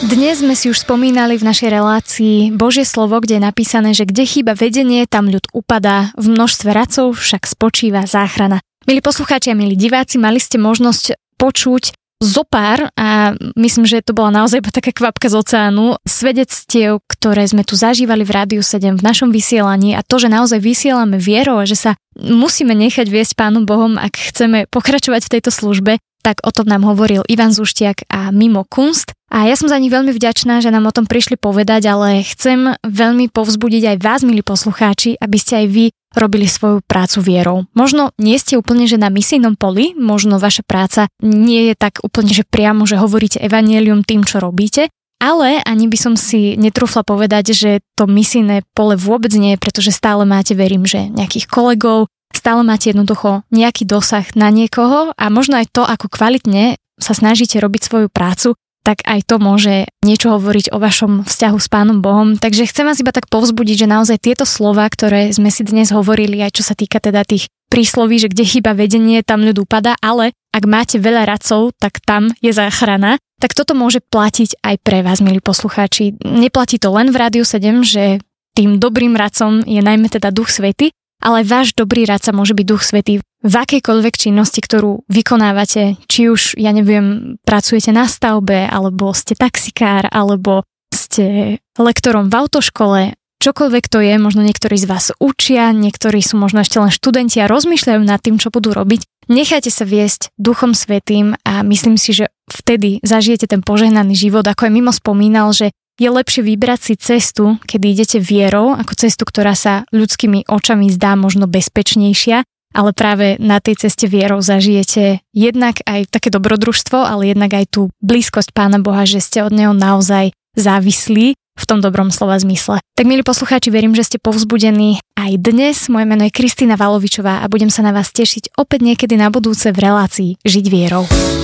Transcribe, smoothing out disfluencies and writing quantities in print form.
Dnes sme si už spomínali v našej relácii Božie slovo, kde je napísané, že kde chýba vedenie, tam ľud upadá, v množstve radcov však spočíva záchrana. Milí poslucháči a milí diváci, mali ste možnosť počuť zopár, a myslím, že to bola naozaj taká kvapka z oceánu, svedectiev, ktoré sme tu zažívali v Rádiu 7 v našom vysielaní, a to, že naozaj vysielame vierou a že sa musíme nechať viesť Pánom Bohom, ak chceme pokračovať v tejto službe, tak o tom nám hovoril Ivan Zuštiak a Mimo Kunst. A ja som za nich veľmi vďačná, že nám o tom prišli povedať, ale chcem veľmi povzbudiť aj vás, milí poslucháči, aby ste aj vy robili svoju prácu vierou. Možno nie ste úplne, že na misijnom poli, možno vaša práca nie je tak úplne, že priamo, že hovoríte evanjelium tým, čo robíte, ale ani by som si netrúfla povedať, že to misijné pole vôbec nie je, pretože stále máte, verím, že nejakých kolegov, stále máte jednoducho nejaký dosah na niekoho a možno aj to, ako kvalitne sa snažíte robiť svoju prácu, tak aj to môže niečo hovoriť o vašom vzťahu s Pánom Bohom. Takže chcem vás iba tak povzbudiť, že naozaj tieto slová, ktoré sme si dnes hovorili, aj čo sa týka teda tých prísloví, že kde chýba vedenie, tam ľud upadá, ale ak máte veľa radcov, tak tam je záchrana, tak toto môže platiť aj pre vás, milí poslucháči. Neplatí to len v Rádiu 7, že tým dobrým radcom je najmä teda Duch Svätý, ale váš dobrý radca môže byť Duch Svätý v akejkoľvek činnosti, ktorú vykonávate, či už, ja neviem, pracujete na stavbe, alebo ste taxikár, alebo ste lektorom v autoškole, čokoľvek to je, možno niektorí z vás učia, niektorí sú možno ešte len študenti a rozmýšľajú nad tým, čo budú robiť. Nechajte sa viesť Duchom Svätým a myslím si, že vtedy zažijete ten požehnaný život, ako aj Mimo spomínal, že je lepšie vybrať si cestu, kedy idete vierou, ako cestu, ktorá sa ľudskými očami zdá možno bezpečnejšia, ale práve na tej ceste vierou zažijete jednak aj také dobrodružstvo, ale jednak aj tú blízkosť Pána Boha, že ste od Neho naozaj závislí v tom dobrom slova zmysle. Tak, milí poslucháči, verím, že ste povzbudení aj dnes. Moje meno je Kristína Valovičová a budem sa na vás tešiť opäť niekedy na budúce v relácii Žiť vierou.